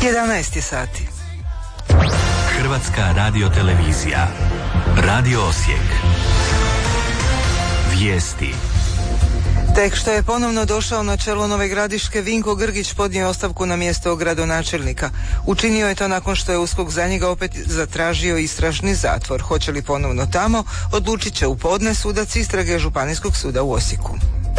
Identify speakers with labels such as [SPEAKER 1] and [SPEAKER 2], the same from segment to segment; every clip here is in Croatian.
[SPEAKER 1] 11 sati.
[SPEAKER 2] Hrvatska radiotelevizija. Radio Osijek. Vijesti.
[SPEAKER 1] Tek što je ponovno došao na čelo Nove Gradiške, Vinko Grgić podnio ostavku na mjesto gradonačelnika. Učinio je to nakon što je USKOK za njega opet zatražio istražni zatvor. Hoće li ponovno tamo, odlučit će u podne sudac istrage Županijskog suda u Osijeku.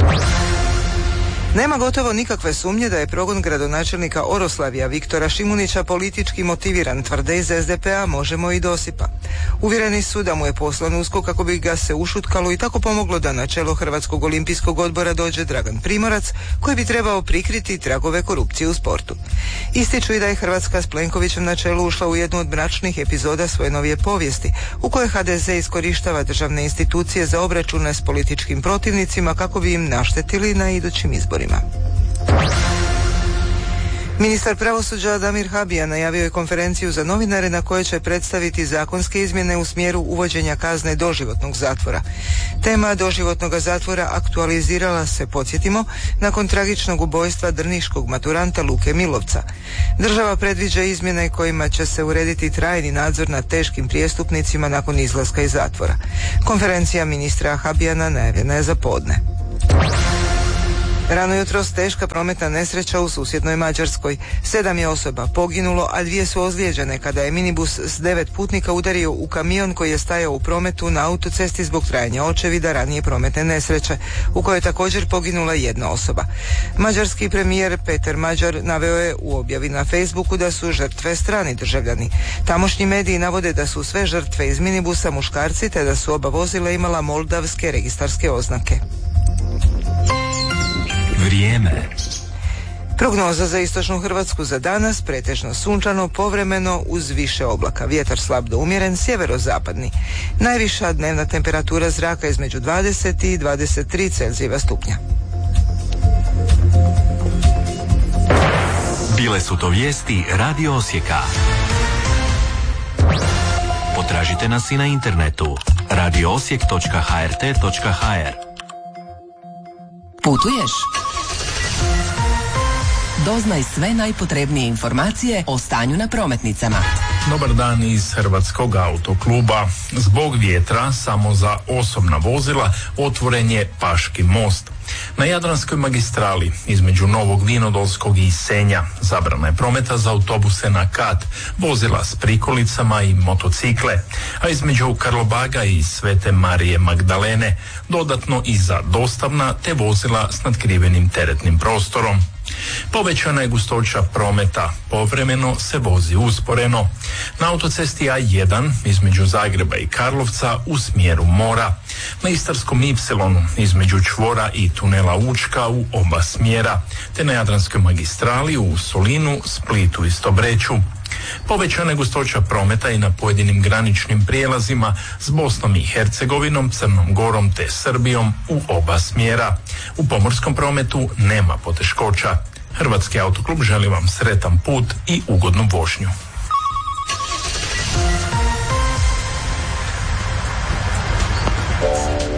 [SPEAKER 1] Nema gotovo nikakve sumnje da je progon gradonačelnika Oroslavija Viktora Šimunića politički motiviran, tvrde iz SDP-a Možemo i Dosipa. Uvjereni su da mu je poslan USKOK kako bi ga se ušutkalo i tako pomoglo da na čelo Hrvatskog olimpijskog odbora dođe Dragan Primorac, koji bi trebao prikriti tragove korupcije u sportu. Ističu i da je Hrvatska s Plenkovićem na čelu ušla u jednu od mračnih epizoda svoje novije povijesti, u kojoj HDZ iskorištava državne institucije za obračune s političkim protivnicima kako bi im naštetili na idućim izborima. Ministar pravosuđa Damir Habijan najavio je konferenciju za novinare na kojoj će predstaviti zakonske izmjene u smjeru uvođenja kazne doživotnog zatvora. Tema doživotnog zatvora aktualizirala se, podsjetimo, nakon tragičnog ubojstva drniškog maturanta Luke Milovca. Država predviđa izmjene kojima će se urediti trajni nadzor nad teškim prijestupnicima nakon izlaska iz zatvora. Konferencija ministra Habijana najavljena je za podne. Rano jutros teška prometna nesreća u susjednoj Mađarskoj. 7 je osoba poginulo, a 2 su ozlijeđene kada je minibus s 9 putnika udario u kamion koji je stajao u prometu na autocesti zbog trajanja očevida ranije prometne nesreće, u kojoj je također poginula 1 osoba. Mađarski premijer Peter Mađar naveo je u objavi na Facebooku da su žrtve strani državljani. Tamošnji mediji navode da su sve žrtve iz minibusa muškarci te da su oba vozila imala moldavske registarske oznake.
[SPEAKER 2] Vrijeme.
[SPEAKER 1] Prognoza za istočnu Hrvatsku za danas: pretežno sunčano, povremeno uz više oblaka. Vjetar slab do umjeren, sjeverozapadni. Najviša dnevna temperatura zraka između 20 i 23 Celzijeva stupnja.
[SPEAKER 2] Bile su to vijesti Radio Osijeka. Potražite nas i na internetu radioosijek.hrt.hr.
[SPEAKER 3] Putuješ? Doznaj sve najpotrebnije informacije o stanju na prometnicama.
[SPEAKER 4] Dobar dan iz Hrvatskog autokluba. Zbog vjetra samo za osobna vozila otvoren je Paški most. Na Jadranskoj magistrali između Novog Vinodolskog i Senja zabrana je prometa za autobuse na kat, vozila s prikolicama i motocikle, a između Karlobaga i Svete Marije Magdalene dodatno i za dostavna te vozila s natkrivenim teretnim prostorom. Povećana je gustoća prometa, povremeno se vozi usporeno. Na autocesti A1 između Zagreba i Karlovca u smjeru mora. Na Istarskom Ipsilonu između čvora i tunela Učka u oba smjera, te na Jadranskoj magistrali u Solinu, Splitu i Stobreću. Povećana je gustoća prometa i na pojedinim graničnim prijelazima s Bosnom i Hercegovinom, Crnom Gorom te Srbijom u oba smjera. U pomorskom prometu nema poteškoća. Hrvatski autoklub želi vam sretan put i ugodnu vožnju.